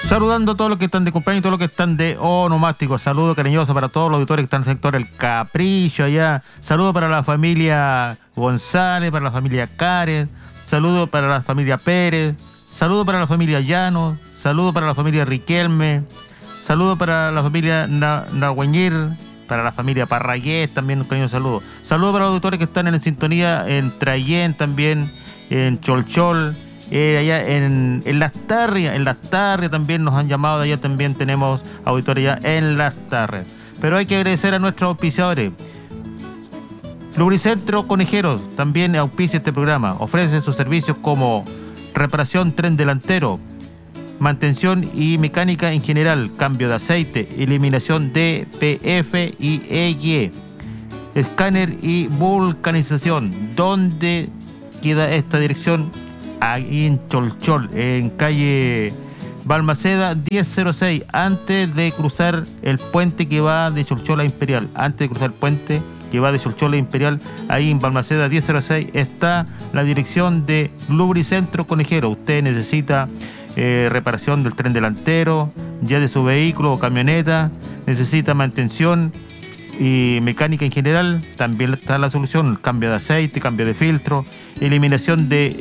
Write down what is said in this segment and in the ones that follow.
Saludando a todos los que están de cumpleaños y todos los que están de onomástico. Saludo cariñoso para todos los auditores que están en el sector El Capricho allá. Saludo para la familia González, para la familia Cárez. Saludo para la familia Pérez. Saludo para la familia Llanos. Saludo para la familia Riquelme. Saludo para la familia Nahuañir. Para la familia Parragués también un cariñoso saludo. Saludo para los auditores que están en sintonía en Trayén también, en Cholchol. Allá en Las Tarrias también nos han llamado, allá también tenemos auditores ya en Las Tarrias. Pero hay que agradecer a nuestros auspiciadores. Lubricentro Conejeros también auspicia este programa. Ofrece sus servicios como reparación tren delantero, mantención y mecánica en general, cambio de aceite, eliminación de PF y EY, escáner y vulcanización. ¿Dónde queda esta dirección? Ahí en Cholchol, en calle Balmaceda 1006, antes de cruzar el puente que va de Cholchol a Imperial. Antes de cruzar el puente que va de Cholchol a Imperial, ahí en Balmaceda 1006 está la dirección de Lubricentro Conejero. Usted necesita reparación del tren delantero, ya de su vehículo o camioneta, necesita mantención y mecánica en general, también está la solución: cambio de aceite, cambio de filtro, eliminación de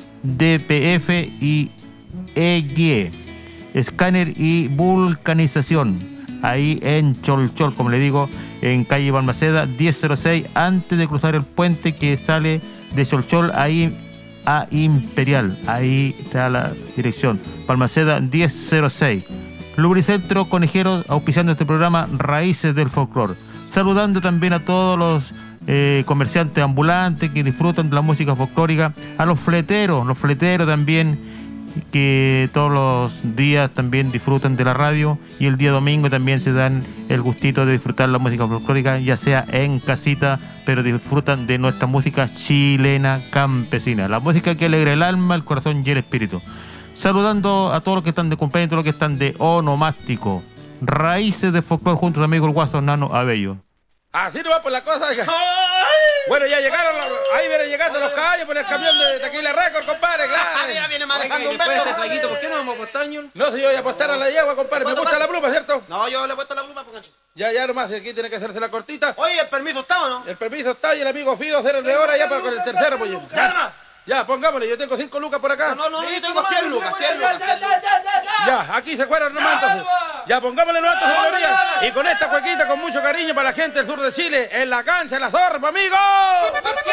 DPF y EY, escáner y vulcanización. Ahí en Cholchol, como le digo, en calle Balmaceda 1006, antes de cruzar el puente que sale de Cholchol ahí a Imperial. Ahí está la dirección, Balmaceda 1006. Lubricentro Conejeros auspiciando este programa Raíces del Folclor. Saludando también a todos los comerciantes ambulantes que disfrutan de la música folclórica, a los fleteros también, que todos los días también disfrutan de la radio, y el día domingo también se dan el gustito de disfrutar la música folclórica, ya sea en casita, pero disfrutan de nuestra música chilena campesina, la música que alegra el alma, el corazón y el espíritu. Saludando a todos los que están de cumpleaños, todos los que están de onomástico. Raíces de Folclor junto a amigo el Guaso Nano Abello. Así no va por la cosa. Bueno, ya llegaron, ahí vienen llegando los caballos por el camión de Tequila Record, compadre, claro. Mira, viene manejando Después de Humberto. este traguito, ¿por qué no vamos a apostar, ñol? No, si yo voy a apostar a la yegua, compadre, me gusta la pluma, ¿cierto? No, yo le he puesto la pluma porque... Ya nomás, aquí tiene que hacerse la cortita. Oye, ¿el permiso está o no? El permiso está y el amigo Fido hacer el de ahora ya para con el tercero, pues. Ya, pongámosle, yo tengo 5 lucas por acá. No, yo tengo 100 lucas, 100 lucas. Ya, aquí se cuadran nomás entonces. Ya, pongámosle nomás entonces, señoría. Y con esta cuequita, con mucho cariño para la gente del sur de Chile, en la cancha, en la zorra, amigo.